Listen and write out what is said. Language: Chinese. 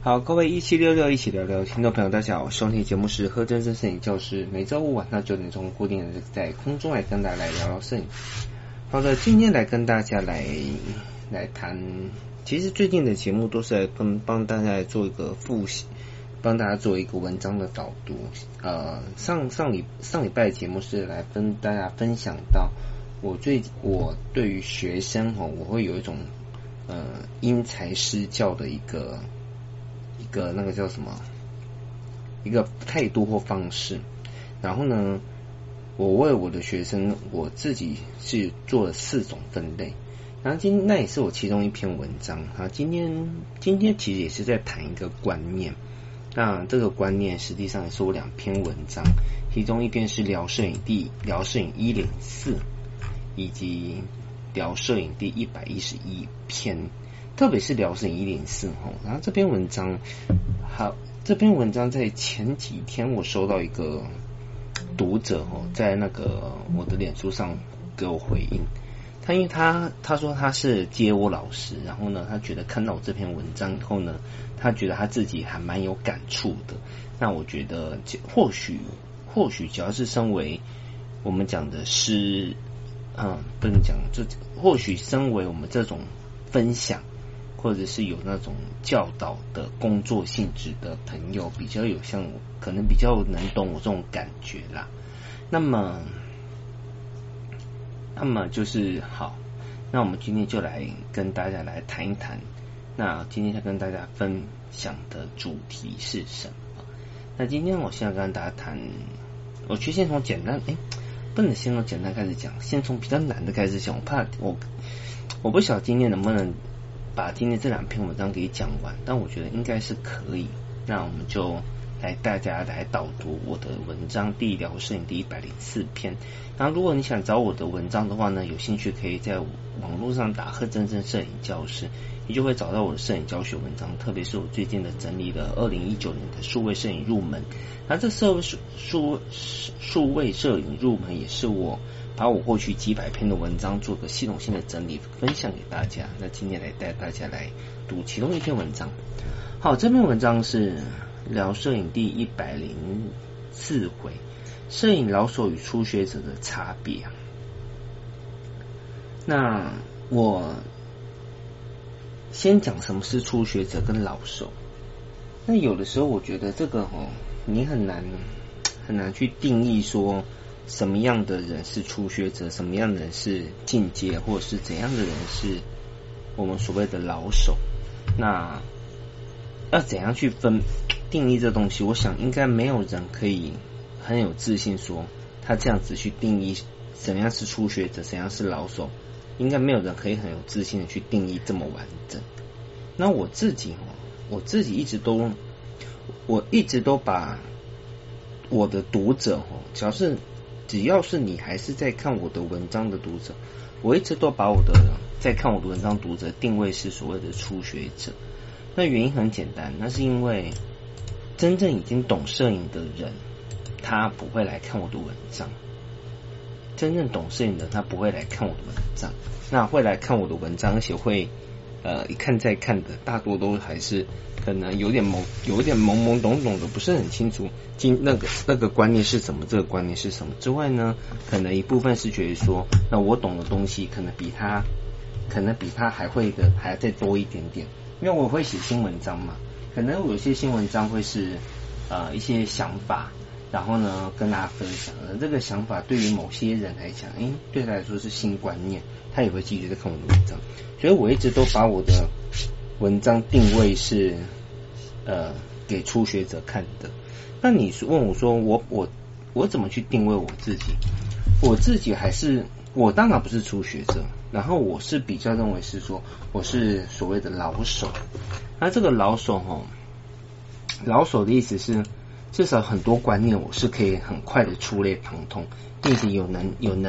好，各位1766一起聊聊听众朋友，大家好，收听节目是贺真真摄影教室，每周五晚上9点钟固定的在空中来跟大家来聊聊摄影。好的，今天来跟大家来谈，其实最近的节目都是来帮大家来做一个复习，帮大家做一个文章的导读。上礼拜的节目是来跟大家分享到我对于学生我会有一种因材施教的一个那个叫什么一个态度或方式。然后呢，我为我的学生，我自己是做了4种分类。然后那也是我其中一篇文章啊。今天其实也是在谈一个观念。那这个观念实际上也是我2篇文章，其中一篇是聊摄影 104， 以及聊摄影第111篇，特别是聊摄影104。然后这篇文章在前几天我收到一个读者在那个我的脸书上给我回应。因为他说他是街舞老师，然后呢，他觉得看到我这篇文章以后呢，他觉得他自己还蛮有感触的。那我觉得或许只要是身为我们讲的是不能讲，这或许身为我们这种分享或者是有那种教导的工作性质的朋友，比较有像我，可能比较能懂我这种感觉啦。那么就是好，那我们今天就来跟大家来谈一谈。那今天要跟大家分享的主题是什么？那今天我现在跟大家谈，我去先从简单，不能先从简单开始讲，先从比较难的开始讲。我怕我不晓得今天能不能把今天这2篇文章给讲完，但我觉得应该是可以。那我们就大家来导读我的文章，聊摄影第104篇。然后如果你想找我的文章的话呢，有兴趣可以在网络上打贺真真摄影教室，你就会找到我的摄影教学文章，特别是我最近的整理了2019年的数位摄影入门。那这数位摄影入门也是我把我过去几百篇的文章做个系统性的整理分享给大家。那今天来带大家来读其中一篇文章。好，这篇文章是聊摄影第104回，摄影老手与初学者的差别。那我先讲什么是初学者跟老手。那有的时候我觉得这个你很难去定义说什么样的人是初学者，什么样的人是进阶，或者是怎样的人是我们所谓的老手。那要怎样去定义这东西，我想应该没有人可以很有自信说他这样子去定义怎样是初学者，怎样是老手，应该没有人可以很有自信的去定义这么完整。那我自己一直都把我的读者只要是你还是在看我的文章的读者，我一直都把我的在看我的文章读者定位是所谓的初学者。那原因很简单，那是因为真正已经懂摄影的人，他不会来看我的文章。真正懂摄影的他不会来看我的文章，那会来看我的文章，而且会一看再看的，大多都还是可能有点懵懂懂的，不是很清楚那个观念是什么，这个观念是什么之外呢，可能一部分是觉得说，那我懂的东西可能比他还会还要再多一点点。因为我会写新文章嘛，可能有些新文章会是一些想法，然后呢跟大家分享。而这个想法对于某些人来讲，对他来说是新观念，他也会继续在看我的文章。所以我一直都把我的文章定位是给初学者看的。那你问我说我怎么去定位我自己？我自己我当然不是初学者，然后我是比较认为是说我是所谓的老手。那这个老手的意思是至少很多观念我是可以很快的触类旁通，并且有能